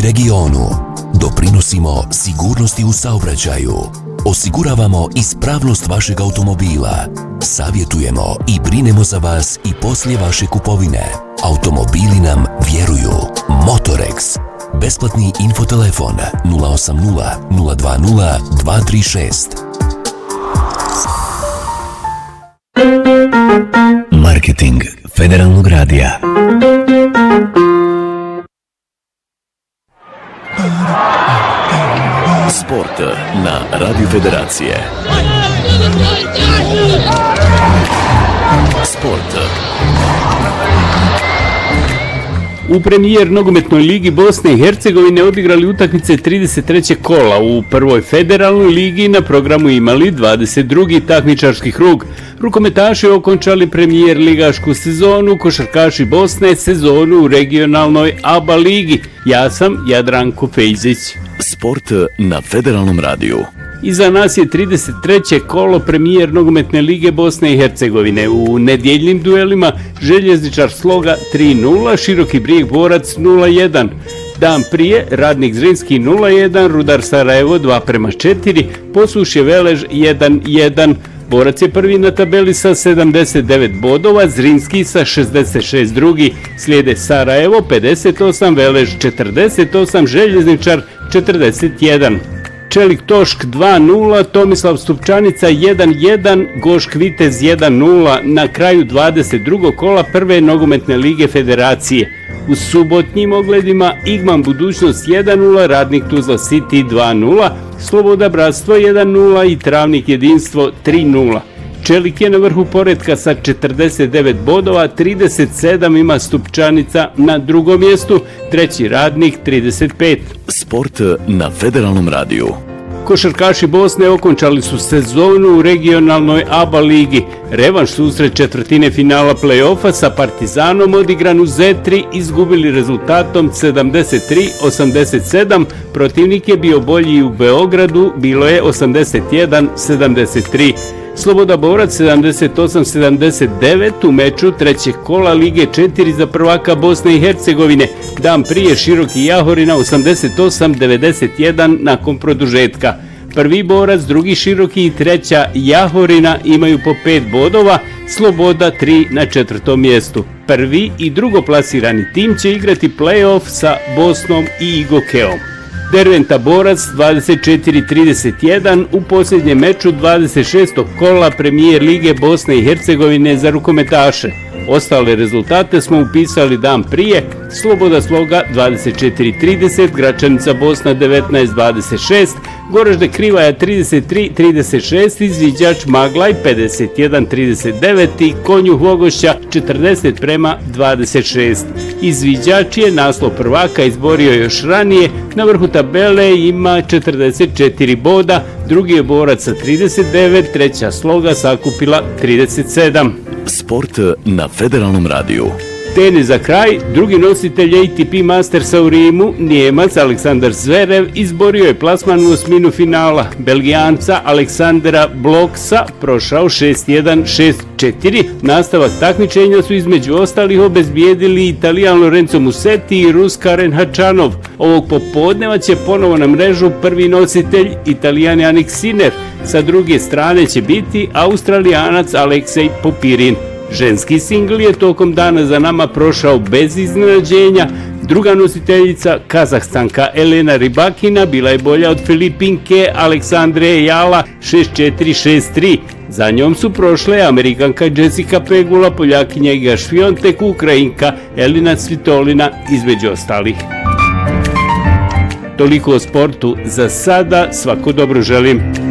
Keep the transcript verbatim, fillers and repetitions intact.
regionu. Doprinosimo sigurnosti u saobraćaju. Osiguravamo ispravnost vašeg automobila. Savjetujemo i brinemo za vas i poslije vaše kupovine. Automobili nam vjeruju. Motorex. Besplatni infotelefon nula osam nula nula dva nula dva tri šest. Marketing Federalnog radija. Sport na Radio Federacije. Sport. U premijer nogometnoj ligi Bosne i Hercegovine odigrali utakmice trideset trećeg kola. U prvoj federalnoj ligi na programu imali dvadeset drugi takmičarski krug. Rukometaši okončali premijer ligašku sezonu, košarkaši Bosne sezonu u regionalnoj A B A ligi. Ja sam Jadranko Fejzić. Sport na Federalnom radiju. Iza nas je trideset treće kolo premijer nogometne lige Bosne i Hercegovine. U nedjeljnim duelima Željezničar Sloga tri nula, Široki Brijeg Borac nula jedan. Dan prije Radnik Zrinski nula jedan, Rudar Sarajevo dva prema četiri, Posušje Velež jedan jedan. Borac je prvi na tabeli sa sedamdeset devet bodova, Zrinski sa šezdeset šest drugi, slijede Sarajevo pedeset osam, Velež četrdeset osam, Željezničar četrdeset jedan. Čelik Tošk dva nula, Tomislav Stupčanica jedan jedan, Gošk Vitez jedan nula na kraju dvadeset drugog kola prve nogometne lige federacije. U subotnjim ogledima Igman Budućnost jedan nula, Radnik Tuzla City dva nula, Sloboda Bratstvo jedan nula i Travnik Jedinstvo tri nula. Čelik je na vrhu poretka sa četrdeset devet bodova, trideset sedam ima Stupčanica na drugom mjestu, treći Radnik trideset pet. Sport na Federalnom radiju. Košarkaši Bosne okončali su sezonu u regionalnoj A B A ligi. Revanš susret četvrtine finala play-offa sa Partizanom odigran u Zetri izgubili rezultatom sedamdeset tri osamdeset sedam. Protivnik je bio bolji u Beogradu, bilo je osamdeset jedan sedamdeset tri. Sloboda Borac sedamdeset osam sedamdeset devet u meču trećeg kola Lige četiri za prvaka Bosne i Hercegovine. Dan prije Široki Jahorina osamdeset osam devedeset jedan nakon produžetka. Prvi Borac, drugi Široki i treća Jahorina imaju po pet bodova, Sloboda tri na četvrtom mjestu. Prvi i drugoplasirani tim će igrati play-off sa Bosnom i Igokeom. Derventa Borac dvadeset četiri trideset jedan u posljednjem meču dvadeset šestog kola premijer lige Bosne i Hercegovine za rukometaše. Ostale rezultate smo upisali dan prije. Sloboda Sloga dvadeset četiri trideset, Gračanica Bosna devetnaest dvadeset šest, Goražde Krivaja trideset tri trideset šest, Izviđač Maglaj pedeset jedan trideset devet i Konjuh Vogošća četrdeset prema dvadeset šest. Izviđač je naslov prvaka izborio još ranije, na vrhu tabele ima četrdeset četiri boda, drugi je Borac sa trideset devet, treća Sloga sakupila trideset sedam. Sport na Federalnom radiju. Tenis za kraj, drugi nositelj A T P Mastersa u Rimu, Nijemac Aleksandar Zverev izborio je plasman u osminu finala. Belgijanca Aleksandra Bloksa prošao šest jedan šest četiri. Nastavak takmičenja su između ostalih obezbijedili Italijan Lorenzo Musetti i Rus Karen Hačanov. Ovog popodneva će ponovo na mrežu prvi nositelj Italijan Jannik Sinner. Sa druge strane će biti Australijanac Aleksej Popirin. Ženski singl je tokom dana za nama prošao bez iznenađenja. Druga nositeljica, Kazahstanka Elena Rybakina, bila je bolja od Filipinke Aleksandre Jala šest četiri šest tri. Za njom su prošle Amerikanka Jessica Pegula, Poljakinja Iga Šviontek, Ukrajinka Elina Svitolina, između ostalih. Toliko o sportu za sada, svako dobro želim.